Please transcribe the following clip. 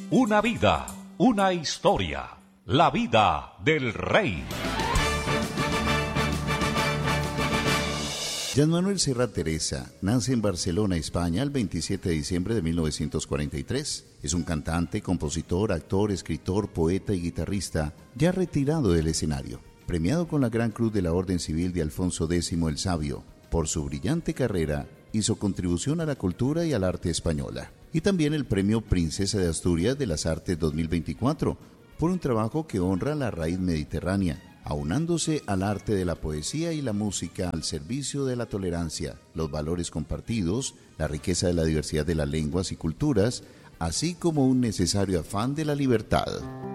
Una vida, una historia, la vida del rey. Joan Manuel Serrat Teresa nace en Barcelona, España, el 27 de diciembre de 1943. Es un cantante, compositor, actor, escritor, poeta y guitarrista, ya retirado del escenario. Premiado con la Gran Cruz de la Orden Civil de Alfonso X el Sabio. Por su brillante carrera, hizo contribución a la cultura y al arte española. Y también el Premio Princesa de Asturias de las Artes 2024, por un trabajo que honra la raíz mediterránea, aunándose al arte de la poesía y la música al servicio de la tolerancia, los valores compartidos, la riqueza de la diversidad de las lenguas y culturas, así como un necesario afán de la libertad.